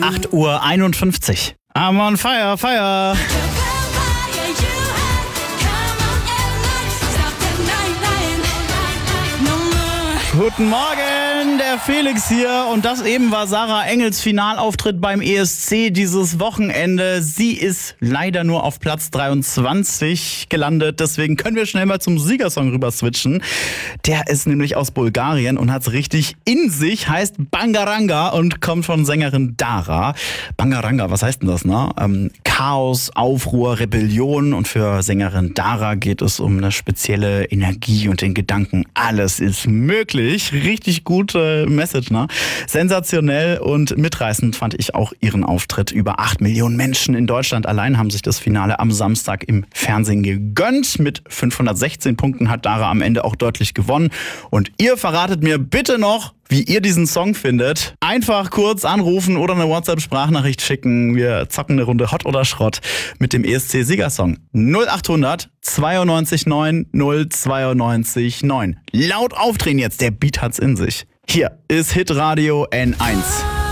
8:51 Uhr. I'm on fire, fire. Guten Morgen, der Felix hier und das eben war Sarah Engels Finalauftritt beim ESC dieses Wochenende. Sie ist leider nur auf Platz 23 gelandet, deswegen können wir schnell mal zum Siegersong rüber switchen. Der ist nämlich aus Bulgarien und hat's richtig in sich, heißt Bangaranga und kommt von Sängerin Dara. Bangaranga, was heißt denn das, ne? Chaos, Aufruhr, Rebellion und für Sängerin Dara geht es um eine spezielle Energie und den Gedanken, alles ist möglich. Richtig gute Message, ne? Sensationell und mitreißend fand ich auch ihren Auftritt. Über 8 Millionen Menschen in Deutschland allein haben sich das Finale am Samstag im Fernsehen gegönnt. Mit 516 Punkten hat Dara am Ende auch deutlich gewonnen. Und ihr verratet mir bitte noch, wie ihr diesen Song findet. Einfach kurz anrufen oder eine WhatsApp-Sprachnachricht schicken. Wir zocken eine Runde Hot oder Schrott mit dem ESC-Siegersong. 0800 92 9 092 9. Laut aufdrehen jetzt, der Beat hat's in sich. Hier ist Hitradio N1.